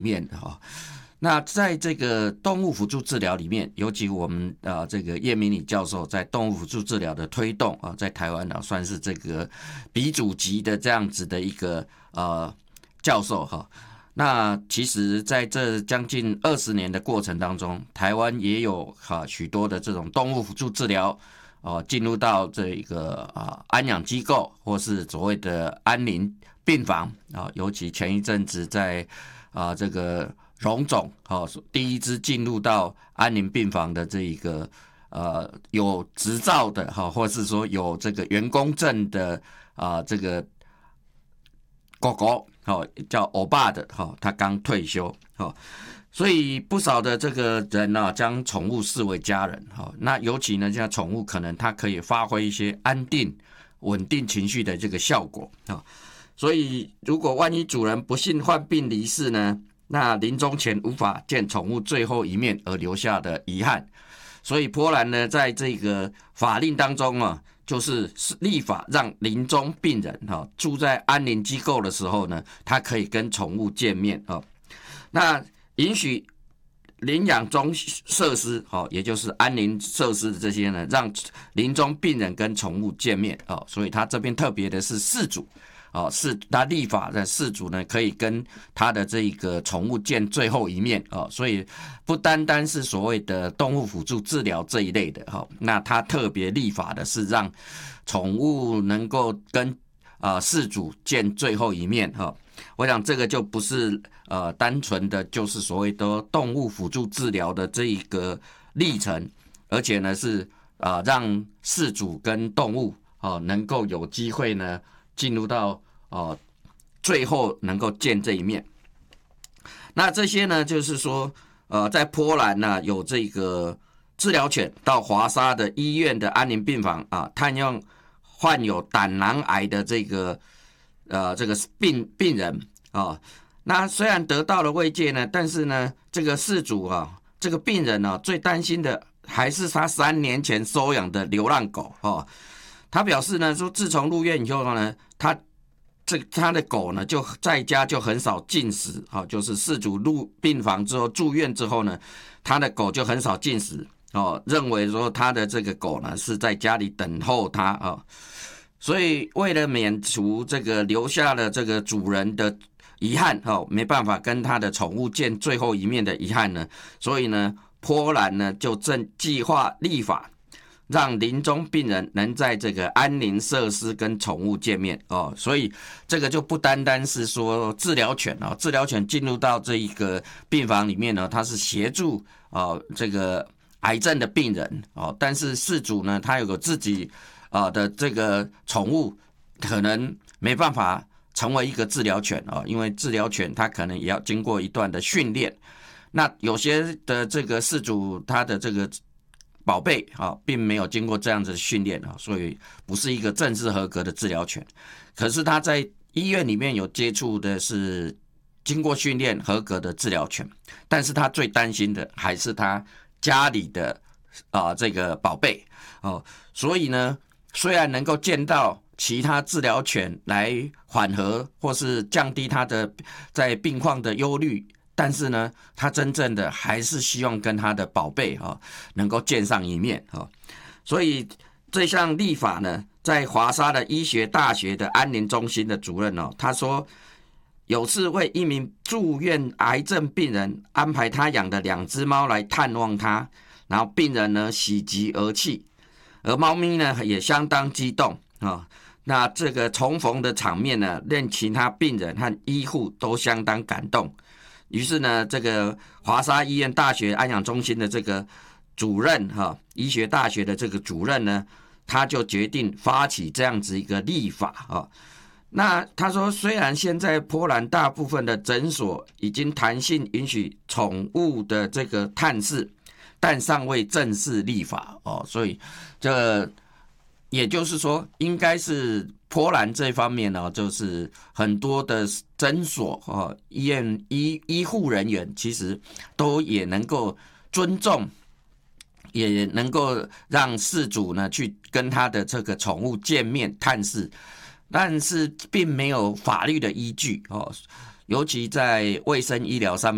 面哈。那在这个动物辅助治疗里面，尤其我们这个叶明礼教授在动物辅助治疗的推动啊，在台湾算是这个鼻祖级的这样子的一个教授哈。那其实在这将近20年的过程当中，台湾也有许多的这种动物辅助治疗进入到这个安养机构或是所谓的安宁病房尤其前一阵子在这个荣总第一支进入到安宁病房的这一个有执照的或是说有这个员工证的这个狗狗叫欧巴的他刚退休所以不少的这个人将宠物视为家人那尤其呢，像宠物可能它可以发挥一些安定、稳定情绪的这个效果所以如果万一主人不幸患病离世呢，那临终前无法见宠物最后一面而留下的遗憾，所以波兰呢，在这个法令当中就是立法让临终病人住在安宁机构的时候呢，他可以跟宠物见面那允许领养中设施也就是安宁设施的这些呢，让临终病人跟宠物见面所以他这边特别的是饲主是他立法的饲主呢，可以跟他的这个宠物见最后一面所以不单单是所谓的动物辅助治疗这一类的那他特别立法的是让宠物能够跟饲主见最后一面我想这个就不是单纯的就是所谓的动物辅助治疗的这一个历程，而且呢是让饲主跟动物能够有机会呢进入到最后能够见这一面。那这些呢，就是说在波兰呢有这个治疗犬到华沙的医院的安宁病房探望患有胆囊癌的这个病人那虽然得到了慰藉呢，但是呢，这个饲主这个病人最担心的还是他3年前收养的流浪狗他表示呢，说自从入院以后呢，他的狗呢就在家就很少进食就是饲主入病房之后住院之后呢，他的狗就很少进食认为说他的这个狗呢是在家里等候他所以为了免除这个留下了这个主人的遗憾没办法跟他的宠物见最后一面的遗憾呢，所以呢，波兰呢就正计划立法让临终病人能在这个安宁设施跟宠物见面所以这个就不单单是说治疗犬治疗犬进入到这一个病房里面呢，它是协助这个癌症的病人但是饲主呢，他有个自己的这个宠物可能没办法成为一个治疗犬因为治疗犬它可能也要经过一段的训练，那有些的这个饲主他的这个宝贝并没有经过这样子的训练所以不是一个正式合格的治疗犬，可是他在医院里面有接触的是经过训练合格的治疗犬，但是他最担心的还是他家里的这个宝贝所以呢，虽然能够见到其他治疗犬来缓和或是降低他的在病况的忧虑，但是呢，他真正的还是希望跟他的宝贝能够见上一面所以这项立法呢，在华沙的医学大学的安宁中心的主任他说有次为一名住院癌症病人安排他养的2只猫来探望他，然后病人呢喜极而泣，而猫咪呢也相当激动那这个重逢的场面呢，令其他病人和医护都相当感动。于是呢，这个华沙医院大学安养中心的这个主任医学大学的这个主任呢，他就决定发起这样子一个立法那他说，虽然现在波兰大部分的诊所已经弹性允许宠物的这个探视，但尚未正式立法所以这也就是说，应该是波兰这方面就是很多的诊所医院医护人员其实都也能够尊重，也能够让饲主呢去跟他的这个宠物见面探视，但是并没有法律的依据尤其在卫生医疗上面。